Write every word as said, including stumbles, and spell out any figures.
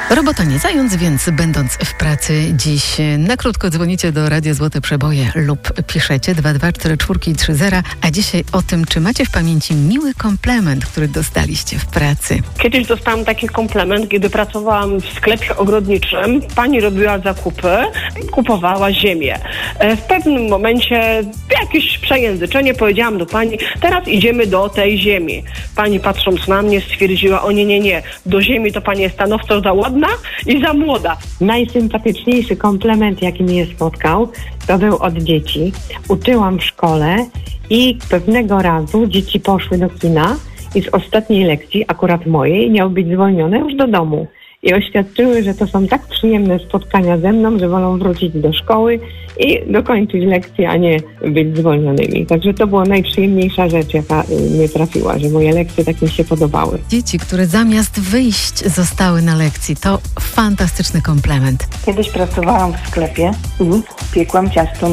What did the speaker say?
Robota nie zając, więc będąc w pracy dziś na krótko dzwonicie do Radia Złote Przeboje lub piszecie dwa dwa cztery cztery trzy zero, a dzisiaj o tym, czy macie w pamięci miły komplement, który dostaliście w pracy. Kiedyś dostałam taki komplement, kiedy pracowałam w sklepie ogrodniczym. Pani robiła zakupy, kupowała ziemię. W pewnym momencie jakieś przejęzyczenie, powiedziałam do pani, teraz idziemy do tej ziemi. Pani patrząc na mnie stwierdziła, o nie, nie, nie, do ziemi to pani jest stanowczo za ładna i za młoda. Najsympatyczniejszy komplement, jaki mnie spotkał, to był od dzieci. Uczyłam w szkole i pewnego razu dzieci poszły do kina i z ostatniej lekcji, akurat mojej, miały być zwolnione już do domu. I oświadczyły, że to są tak przyjemne spotkania ze mną, że wolą wrócić do szkoły i dokończyć lekcję, a nie być zwolnionymi. Także to była najprzyjemniejsza rzecz, jaka mnie trafiła, że moje lekcje tak mi się podobały. Dzieci, które zamiast wyjść zostały na lekcji, to fantastyczny komplement. Kiedyś pracowałam w sklepie, piekłam ciasto